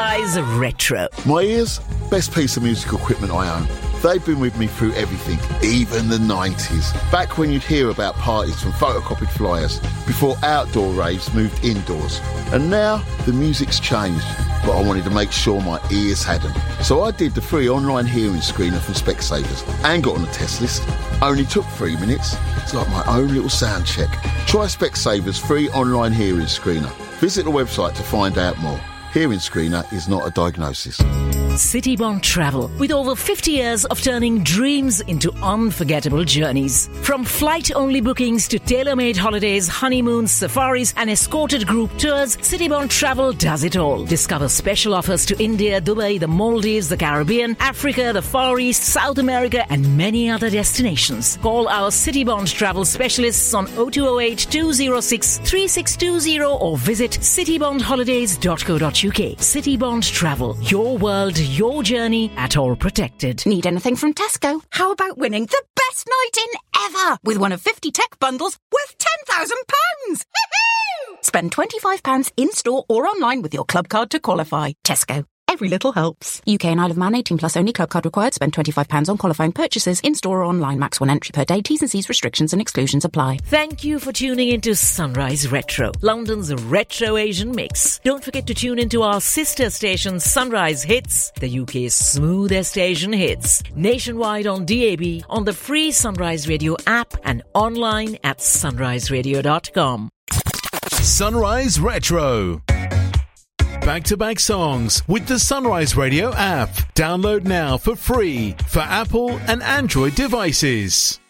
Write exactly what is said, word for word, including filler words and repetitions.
Sunrise Retro. My ears, best piece of musical equipment I own. They've been with me through everything, even the nineties. Back when you'd hear about parties from photocopied flyers, before outdoor raves moved indoors. And now, the music's changed, but I wanted to make sure my ears hadn't. So I did the free online hearing screener from Specsavers and got on the test list. Only took three minutes. It's like my own little sound check. Try Specsavers free online hearing screener. Visit the website to find out more. Hearing screener is not a diagnosis. Citybond Travel, with over fifty years of turning dreams into unforgettable journeys. From flight-only bookings to tailor-made holidays, honeymoons, safaris and escorted group tours, Citybond Travel does it all. Discover special offers to India, Dubai, the Maldives, the Caribbean, Africa, the Far East, South America and many other destinations. Call our Citybond Travel specialists on oh two oh eight, two oh six, three six two oh or visit citybond holidays dot co dot uk. Citybond Travel, your world, your journey, at all protected. Need anything from Tesco? How about winning the best night in ever with one of fifty tech bundles worth ten thousand pounds? Spend twenty-five pounds in-store or online with your club card to qualify. Tesco. Every little helps. U K and Isle of Man, eighteen plus only. Club card required. Spend twenty-five pounds on qualifying purchases in-store or online. Max one entry per day. T's and C's, restrictions and exclusions apply. Thank you for tuning into Sunrise Retro, London's retro Asian mix. Don't forget to tune into our sister station Sunrise Hits, the U K's smoothest Asian hits. Nationwide on D A B, on the free Sunrise Radio app and online at sunrise radio dot com. Sunrise Retro. Back-to-back songs with the Sunrise Radio app. Download now for free for Apple and Android devices.